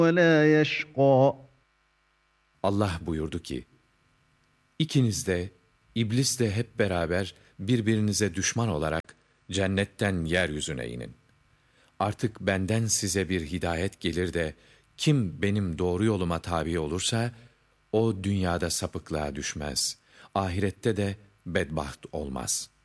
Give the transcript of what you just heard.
وَلَا يَشْقَى. Allah buyurdu ki, İkiniz de, iblis de hep beraber birbirinize düşman olarak cennetten yeryüzüne inin. Artık benden size bir hidayet gelir de, kim benim doğru yoluma tabi olursa, o dünyada sapıklığa düşmez, ahirette de bedbaht olmaz.''